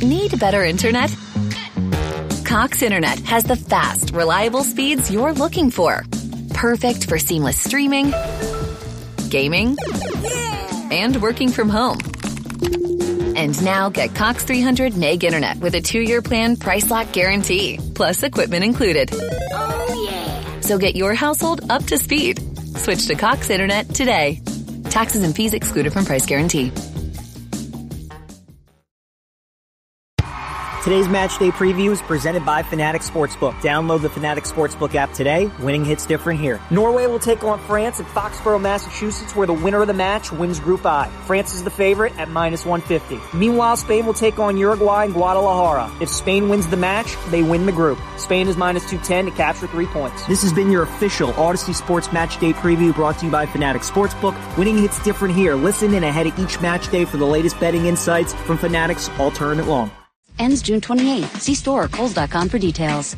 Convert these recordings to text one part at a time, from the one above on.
Need better internet? Cox Internet has the fast, reliable speeds you're looking for. Perfect for seamless streaming, gaming, and working from home. And now get Cox 300 meg internet with a 2-year plan price lock guarantee, plus equipment included. Oh, yeah. So get your household up to speed. Switch to Cox Internet today. Taxes and fees excluded from price guarantee. Today's match day preview is presented by Fanatics Sportsbook. Download the Fanatics Sportsbook app today. Winning hits different here. Norway will take on France at Foxborough, Massachusetts, where the winner of the match wins Group I. France is the favorite at -150. Meanwhile, Spain will take on Uruguay in Guadalajara. If Spain wins the match, they win the group. Spain is -210 to capture 3 points. This has been your official Odyssey Sports Match Day preview brought to you by Fanatics Sportsbook. Winning hits different here. Listen in ahead of each match day for the latest betting insights from Fanatics all tournament long. Ends June 28th. See store or Kohl's.com for details.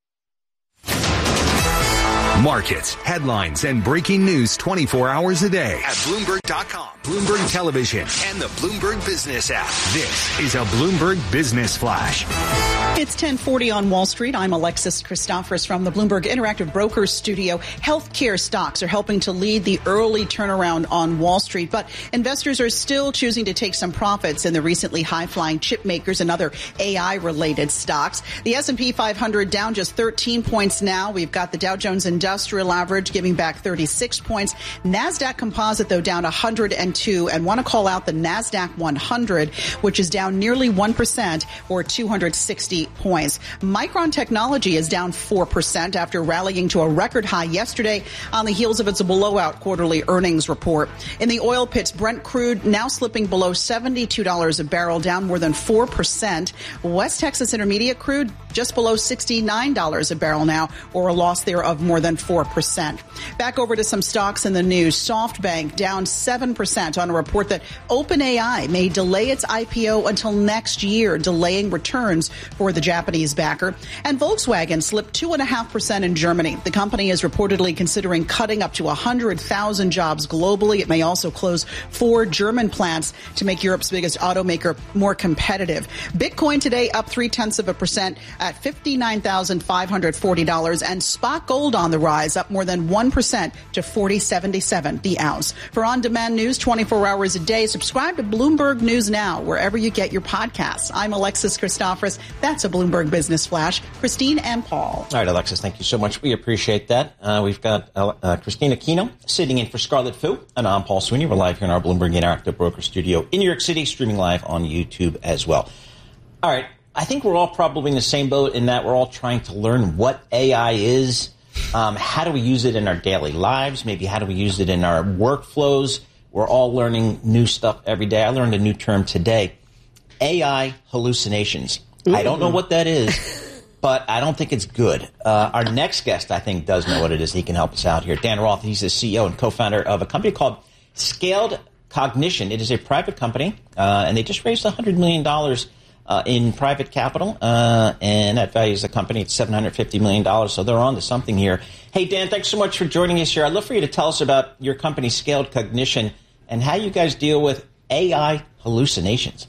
Markets, headlines, and breaking news 24 hours a day at Bloomberg.com, Bloomberg Television, and the Bloomberg Business app. This is a Bloomberg Business Flash. It's 10:40 on Wall Street. I'm Alexis Christoforous from the Bloomberg Interactive Brokers Studio. Healthcare stocks are helping to lead the early turnaround on Wall Street, but investors are still choosing to take some profits in the recently high-flying chip makers and other AI-related stocks. The S&P 500 down just 13 points now. We've got the Dow Jones Industrial Average giving back 36 points. NASDAQ Composite, though, down 102, and want to call out the NASDAQ 100, which is down nearly 1% or 260 points. Micron Technology is down 4% after rallying to a record high yesterday on the heels of its blowout quarterly earnings report. In the oil pits, Brent crude now slipping below $72 a barrel, down more than 4%. West Texas Intermediate crude just below $69 a barrel now, or a loss there of more than 4%. Back over to some stocks in the news. SoftBank down 7% on a report that OpenAI may delay its IPO until next year, delaying returns for the Japanese backer. And Volkswagen slipped 2.5% in Germany. The company is reportedly considering cutting up to 100,000 jobs globally. It may also close 4 German plants to make Europe's biggest automaker more competitive. Bitcoin today up 0.3% at $59,540, and spot gold on the rise, up more than 1% to $40.77 the ounce. For on-demand news 24 hours a day, subscribe to Bloomberg News Now, wherever you get your podcasts. I'm Alexis Christoforous. That's a Bloomberg Business Flash. Christine and Paul. All right, Alexis, thank you so much. We appreciate that. We've got Christina Aquino sitting in for Scarlett Fu, and I'm Paul Sweeney. We're live here in our Bloomberg Interactive Broker Studio in New York City, streaming live on YouTube as well. All right, I think we're all probably in the same boat in that we're all trying to learn what AI is. How do we use it in our daily lives? Maybe how do we use it in our workflows? We're all learning new stuff every day. I learned a new term today, AI hallucinations. I don't know what that is, but I don't think it's good. Our next guest, I think, does know what it is. He can help us out here. Dan Roth, he's the CEO and co-founder of a company called Scaled Cognition. It is a private company, and they just raised $100 million in private capital, and that values the company at $750 million, so they're on to something here. Hey, Dan, thanks so much for joining us here. I'd love for you to tell us about your company, Scaled Cognition, and how you guys deal with AI hallucinations.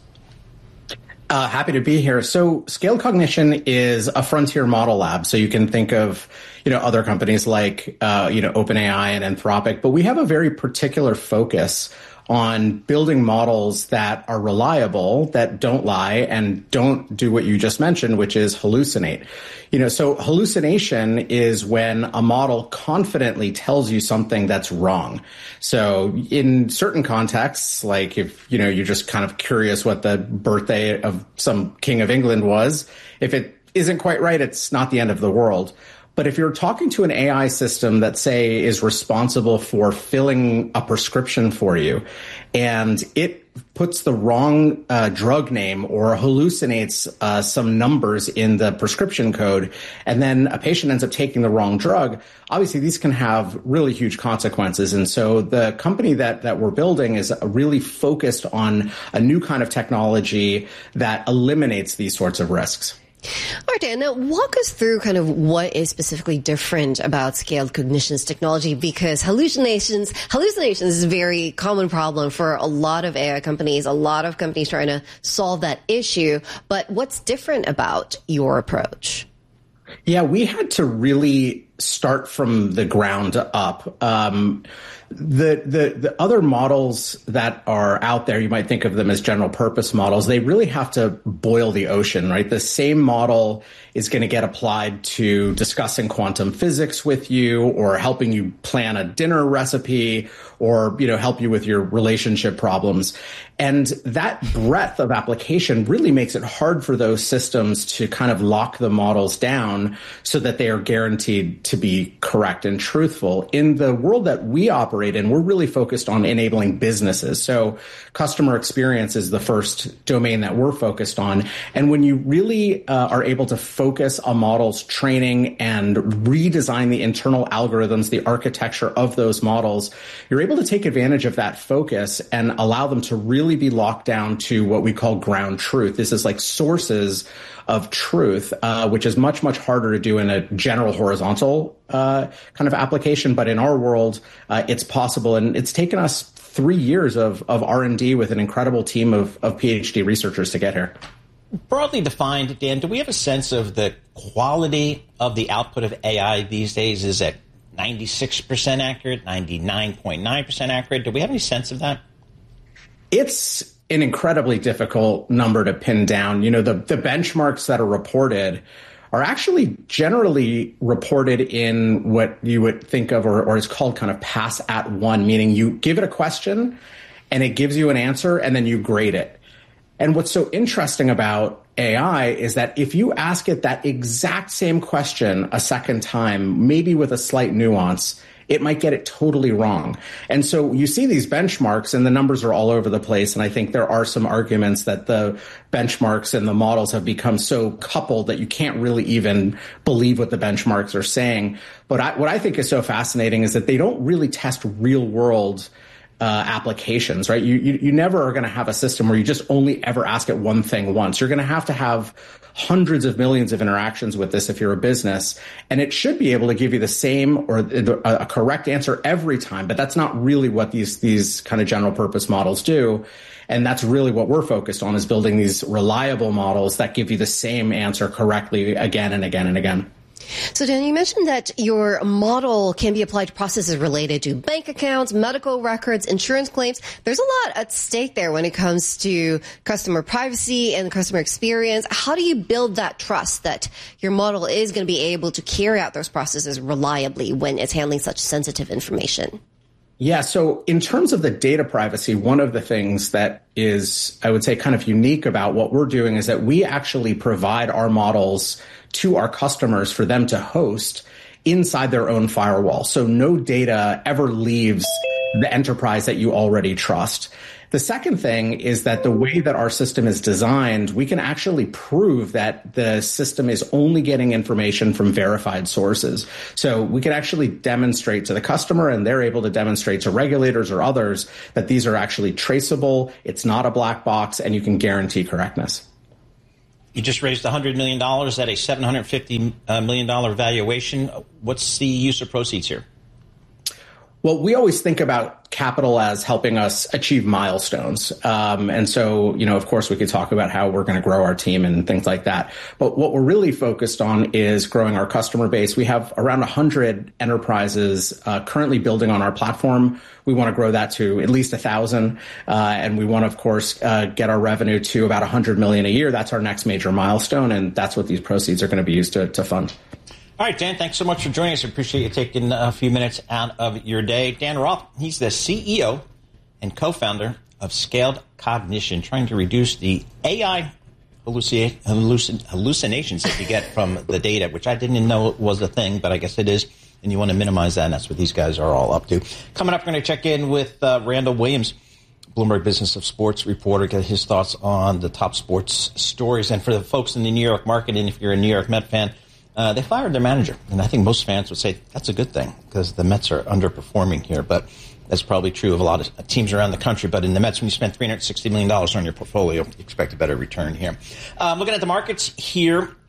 Happy to be here. So Scaled Cognition is a frontier model lab. So you can think of, other companies like, OpenAI and Anthropic, but we have a very particular focus on building models that are reliable, that don't lie, and don't do what you just mentioned, which is hallucinate. So hallucination is when a model confidently tells you something that's wrong. So in certain contexts, like if, you're just kind of curious what the birthday of some king of England was, if it isn't quite right, it's not the end of the world. But if you're talking to an AI system that, say, is responsible for filling a prescription for you, and it puts the wrong drug name or hallucinates some numbers in the prescription code, and then a patient ends up taking the wrong drug, obviously these can have really huge consequences. And so the company that we're building is really focused on a new kind of technology that eliminates these sorts of risks. All right, Dan, now walk us through kind of what is specifically different about scaled cognition's technology, because hallucinations is a very common problem for a lot of AI companies, a lot of companies trying to solve that issue. But what's different about your approach? Yeah, we had to really start from the ground up. The other models that are out there, you might think of them as general purpose models. They really have to boil the ocean, right? The same model is going to get applied to discussing quantum physics with you, or helping you plan a dinner recipe, or, help you with your relationship problems. And that breadth of application really makes it hard for those systems to kind of lock the models down so that they are guaranteed to be correct and truthful. In the world that we operate in, we're really focused on enabling businesses. So customer experience is the first domain that we're focused on. And when you really are able to focus a model's training and redesign the internal algorithms, the architecture of those models, you're able to take advantage of that focus and allow them to really be locked down to what we call ground truth. This is like sources of truth, which is much, much harder to do in a general horizontal kind of application. But in our world, it's possible. And it's taken us 3 years of R&D with an incredible team of PhD researchers to get here. Broadly defined, Dan, do we have a sense of the quality of the output of AI these days? Is it 96% accurate, 99.9% accurate? Do we have any sense of that? It's an incredibly difficult number to pin down. The benchmarks that are reported are actually generally reported in what you would think of or is called kind of pass at one, meaning you give it a question and it gives you an answer and then you grade it. And what's so interesting about AI is that if you ask it that exact same question a second time, maybe with a slight nuance, it might get it totally wrong. And so you see these benchmarks and the numbers are all over the place. And I think there are some arguments that the benchmarks and the models have become so coupled that you can't really even believe what the benchmarks are saying. But what I think is so fascinating is that they don't really test real world applications, right? You never are going to have a system where you just only ever ask it one thing once. You're going to have hundreds of millions of interactions with this if you're a business, and it should be able to give you the same or a correct answer every time. But that's not really what these kind of general purpose models do. And that's really what we're focused on, is building these reliable models that give you the same answer correctly again and again and again. So, Dan, you mentioned that your model can be applied to processes related to bank accounts, medical records, insurance claims. There's a lot at stake there when it comes to customer privacy and customer experience. How do you build that trust that your model is going to be able to carry out those processes reliably when it's handling such sensitive information? Yeah, so in terms of the data privacy, one of the things that is, I would say, kind of unique about what we're doing is that we actually provide our models to our customers for them to host inside their own firewall. So no data ever leaves the enterprise that you already trust. The second thing is that the way that our system is designed, we can actually prove that the system is only getting information from verified sources. So we can actually demonstrate to the customer, and they're able to demonstrate to regulators or others, that these are actually traceable, it's not a black box, and you can guarantee correctness. You just raised $100 million at a $750 million valuation. What's the use of proceeds here? Well, we always think about capital as helping us achieve milestones. And so, of course, we could talk about how we're going to grow our team and things like that. But what we're really focused on is growing our customer base. We have around 100 enterprises currently building on our platform. We want to grow that to at least 1,000. And we want to, of course, get our revenue to about $100 million a year. That's our next major milestone. And that's what these proceeds are going to be used to fund. All right, Dan, thanks so much for joining us. I appreciate you taking a few minutes out of your day. Dan Roth, he's the CEO and co-founder of Scaled Cognition, trying to reduce the AI hallucinations that you get from the data, which I didn't know was a thing, but I guess it is, and you want to minimize that, and that's what these guys are all up to. Coming up, we're going to check in with Randall Williams, Bloomberg Business of Sports reporter, get his thoughts on the top sports stories. And for the folks in the New York market, and if you're a New York Met fan, they fired their manager, and I think most fans would say that's a good thing because the Mets are underperforming here. But that's probably true of a lot of teams around the country. But in the Mets, when you spend $360 million on your portfolio, you expect a better return here. Looking at the markets here,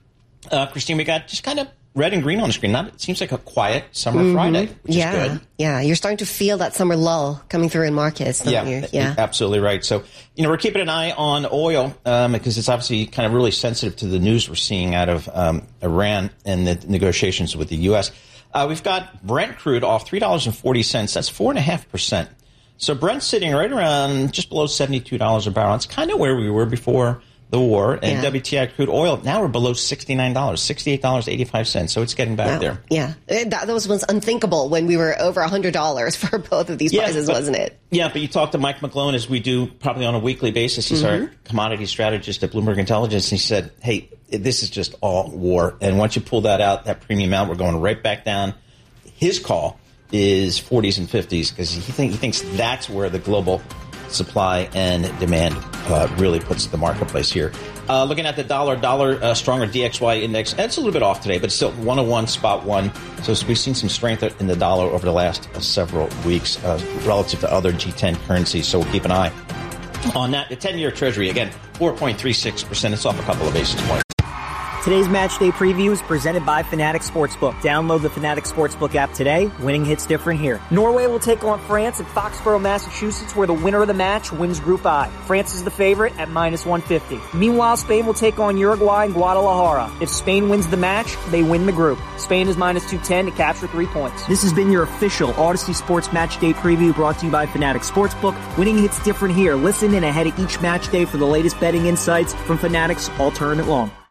Christine, we got just kind of red and green on the screen. It seems like a quiet summer Friday, which is good. Yeah, you're starting to feel that summer lull coming through in markets, don't you? Yeah, absolutely right. So, we're keeping an eye on oil because it's obviously kind of really sensitive to the news we're seeing out of Iran and the negotiations with the U.S. We've got Brent crude off $3.40. That's 4.5%. So Brent's sitting right around just below $72 a barrel. It's kind of where we were before the war. And WTI crude oil, now we're below $69, $68.85. So it's getting back there. Yeah. That was unthinkable when we were over $100 for both of these prices, wasn't it? Yeah, but you talk to Mike McGlone, as we do probably on a weekly basis. He's our commodity strategist at Bloomberg Intelligence. And he said, hey, this is just all war. And once you pull that out, that premium out, we're going right back down. His call is 40s and 50s because he thinks that's where the global supply and demand really puts the marketplace here. Looking at the dollar stronger DXY index, it's a little bit off today, but still 101.1. So we've seen some strength in the dollar over the last several weeks relative to other G10 currencies. So we'll keep an eye on that. The 10-year Treasury, again, 4.36%. It's off a couple of basis points. Today's match day preview is presented by Fanatics Sportsbook. Download the Fanatics Sportsbook app today. Winning hits different here. Norway will take on France at Foxborough, Massachusetts, where the winner of the match wins Group I. France is the favorite at -150. Meanwhile, Spain will take on Uruguay in Guadalajara. If Spain wins the match, they win the group. Spain is -210 to capture 3 points. This has been your official Odyssey Sports Match Day preview brought to you by Fanatics Sportsbook. Winning hits different here. Listen in ahead of each match day for the latest betting insights from Fanatics all tournament long.